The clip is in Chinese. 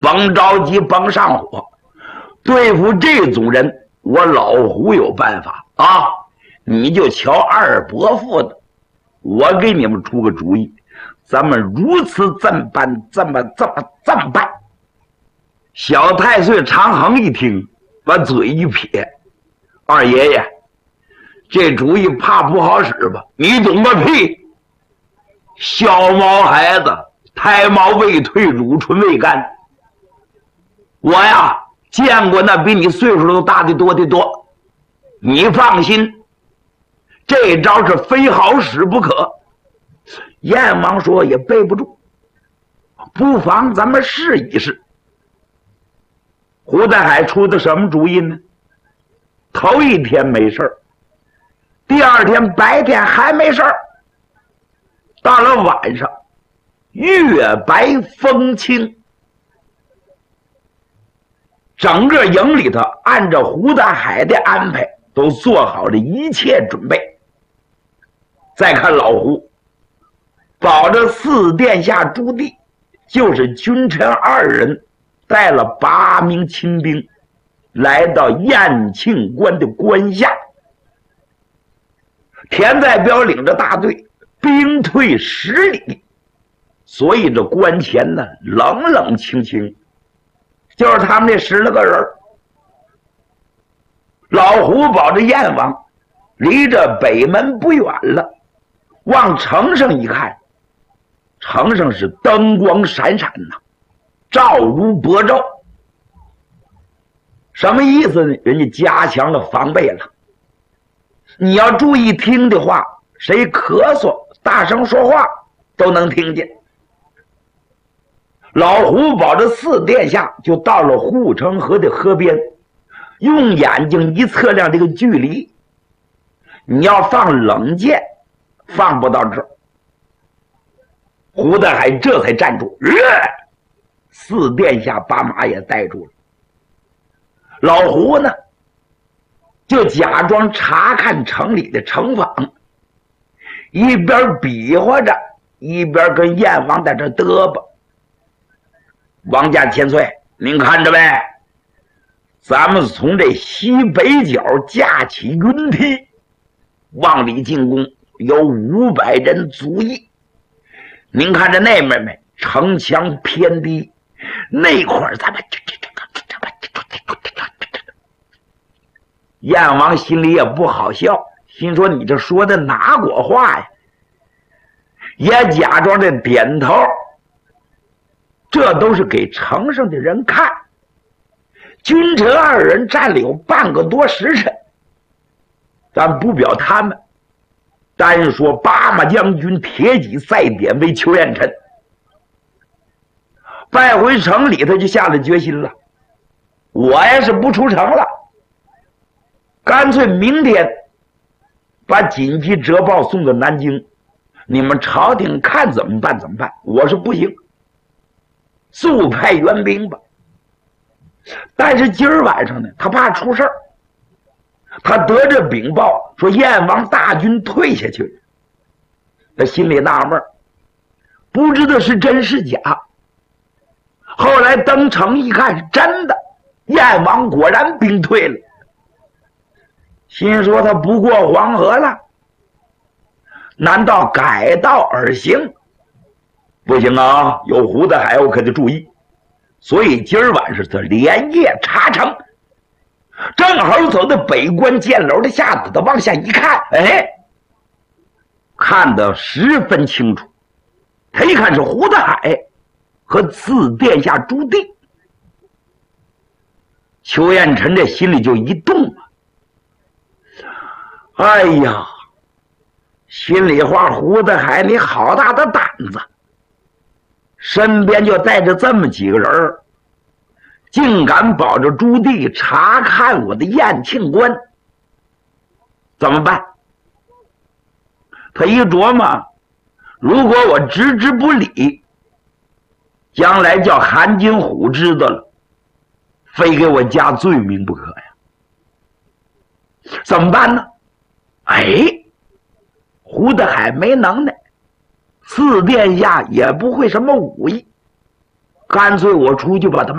甭着急，甭上火。对付这种人，我老胡有办法啊！你就瞧二伯父的，我给你们出个主意，咱们如此这么办，这么办。小太岁长衡一听，把嘴一撇：“二爷爷，这主意怕不好使吧？你懂个屁！小毛孩子，胎毛未退，乳唇未干。我呀，见过那比你岁数都大的多得多。你放心，这招是非好使不可。”燕王说：“也背不住，不妨咱们试一试。”胡大海出的什么主意呢？头一天没事儿，第二天白天还没事儿，到了晚上，月白风清，整个营里头按照胡大海的安排都做好了一切准备。再看老胡保着四殿下朱棣，就是君臣二人带了8名亲兵来到燕庆关的关下。田在彪领着大队兵退10里，所以这关前呢冷冷清清，就是他们这10来个人。老胡保着燕王离着北门不远了，往城上一看，城上是灯光闪闪呐，照如薄昼。什么意思呢？人家加强了防备了。你要注意听的话，谁咳嗽大声说话都能听见。老胡保着4殿下就到了护城河的河边，用眼睛一测量这个距离，你要放冷箭放不到这儿。胡大海这才站住，4殿下把马也带住了。老胡呢就假装查看城里的城防，一边比划着一边跟燕王在这嘚啵：“王家千岁，您看着呗，咱们从这西北角架起云梯往里进攻，有500人足矣。您看着那面没，城墙偏低，那块儿咱们燕王心里也不好笑，心说你这说的哪国话呀？也假装着点头，这都是给城上的人看。君臣2人站了有半个多时辰，咱不表他们，单说巴马将军铁戟赛典为邱彦辰，败回城里头就下了决心了，我要是不出城了，干脆明天把紧急折报送到南京，你们朝廷看怎么办怎么办。我说不行，速派援兵吧。但是今儿晚上呢，他怕出事儿，他得着禀报说燕王大军退下去了，他心里纳闷，不知道是真是假。后来登城一看是真的，燕王果然兵退了，心说他不过黄河了，难道改道而行？不行啊，有胡大海我可得注意。所以今儿晚上他连夜查城，正好走到北关箭楼的下头，他往下一看，看得十分清楚。他一看是胡大海和4殿下朱棣，邱彦辰这心里就一动啊，哎呀，心里话，胡大海你好大的胆子，身边就带着这么几个人，竟敢保着朱棣查看我的燕庆关，怎么办？他一琢磨，如果我置之不理，将来叫韩金虎知道了，非给我加罪名不可呀。怎么办呢？胡大海没能耐，4殿下也不会什么武艺，干脆我出去把他